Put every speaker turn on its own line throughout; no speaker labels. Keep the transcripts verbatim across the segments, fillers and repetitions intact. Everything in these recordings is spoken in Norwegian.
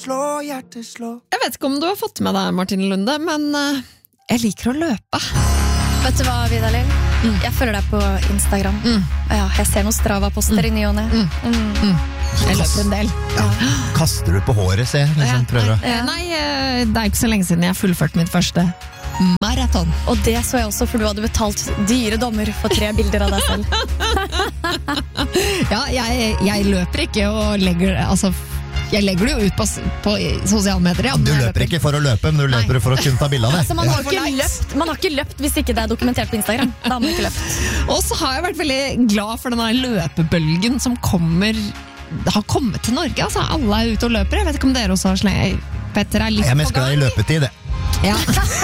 slå, hjertet slå.
Jeg vet ikke om du har fått med deg, Martine Lunde, men uh, jeg liker å løpe.
Vet du hva, Vidalin? Mm. Jeg følger deg på Instagram. Mm. Ja, jeg ser noen Strava-poster mm. i ny og ne. Mm. Mm.
Mm. Jeg løper en del.
Ja. Kaster du på håret, se? Liksom, prøver.
Nei, nei, det er ikke så lenge siden jeg fullførte mitt første maraton.
Og det så jeg også, for du hadde betalt dyre dommer for tre bilder av deg selv.
Ja, jeg, jeg løper ikke og legger, altså, jeg legger det jo ut på, på sosiale medier. Ja,
du løper, løper ikke for å løpe, men du løper nei. For å kunne ta bilder av det.
Altså, man, har ikke løpt, man har ikke løpt hvis ikke det er dokumentert på Instagram. Da har man ikke løpt.
Og så har jeg vært veldig glad for denne løpebølgen som kommer, har kommet til Norge. Altså, alle er ute og løper. Jeg vet ikke om dere også har slengt. Petter er litt
jeg
på gang.
Jeg i løpetid, det.
Ja.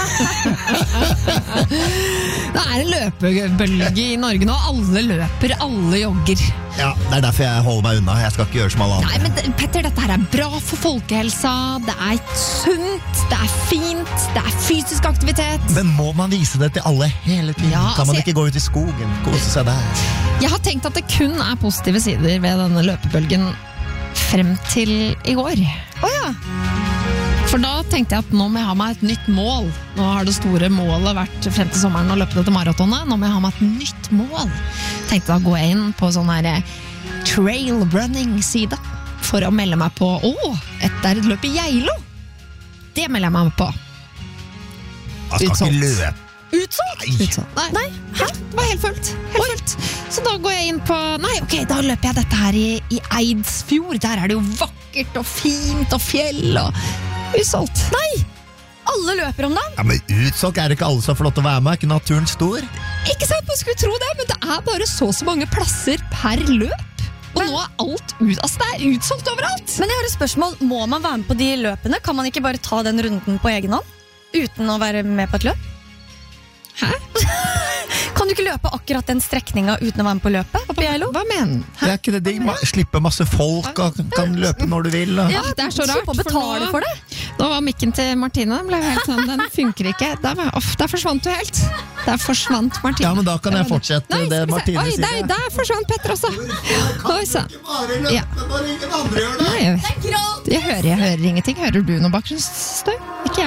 Det er en løpebølge i Norge nå. Alle løper, alle jogger.
Ja, det er derfor jeg holder meg unna. Jeg skal ikke gjøre som alle andre.
Nei, men Petter, dette her er bra for folkehelsa. Det er sunt, det er fint, det er fysisk aktivitet.
Men må man vise det til alle hele tiden? Ja, kan man altså, ikke gå ut i skogen, kose seg der?
Jeg har tenkt at det kun er positive sider ved denne løpebølgen frem til i går.
Å ja.
For da tenkte jeg at nå må jeg ha meg et nytt mål. Nå har det store målet vært frem til sommeren å løpe dette maratonet. Nå må jeg ha meg et nytt mål. Tenkte da gå inn på sånn her trail running side for å melde meg på. Åh, det er et løp i Geilo. Det melder jeg meg på.
Jeg skal ikke løpe.
Utsolgt? Utsolgt. Nei, nei. Hæ? Det var helt fullt. Helt fullt. Så da går jeg inn på, nei, ok, da løper jeg dette her i, i Eidsfjord. Der er det jo vakkert og fint og fjell og utsolgt.
Nei! Alle løper om dagen.
Ja, men utsolgt er det ikke alle som får lov til å være med. Er ikke naturen stor?
Ikke sant, man skulle tro det, men det er bare så så mange plasser per løp. Og men, nå er alt ut, altså det er utsolgt overalt.
Men jeg har et spørsmål, må man være med på de løpene? Kan man ikke bare ta den runden på egen hånd? Uten å være med på et løp?
Hæ?
Kan du ikke løpe akkurat den strekninga uten å være med på løpet?
Hva, hva mener du?
Det er ikke det digg. Slippe masse folk og kan løpe når du vil. Og.
Ja, det er så rart.
Slippe å betale for, for det.
Nå var mikken til Martine, den ble helt sånn, den funker ikke. Der, off, der forsvant du helt. Der forsvant Martine.
Ja, men da kan jeg fortsette nei, det Martine
oi,
sier.
Der, der forsvant Petter også.
Kan ikke bare løpe ja. Når ingen andre gjør det.
Nei, jeg, jeg, hører, jeg hører ingenting. Hører du noe bakgrunnsstøy? Ikke jeg.